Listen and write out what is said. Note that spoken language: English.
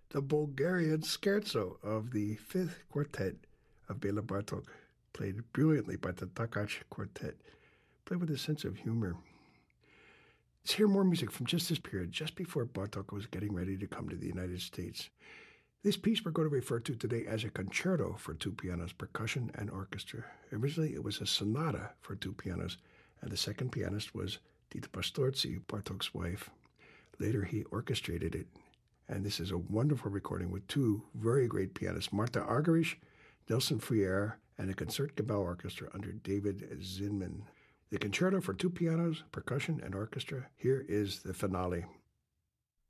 the Bulgarian Scherzo of the Fifth Quartet of Bela Bartok, played brilliantly by the Takacs Quartet, played with a sense of humor. Let's hear more music from just this period, just before Bartok was getting ready to come to the United States. This piece we're going to refer to today as a concerto for two pianos, percussion, and orchestra. Originally, it was a sonata for two pianos, and the second pianist was Dita Pastorzi, Bartok's wife. Later, he orchestrated it, and this is a wonderful recording with two very great pianists, Marta Argerich, Nelson Freire, and a Concertgebouw Orchestra under David Zinman. The concerto for two pianos, percussion, and orchestra. Here is the finale.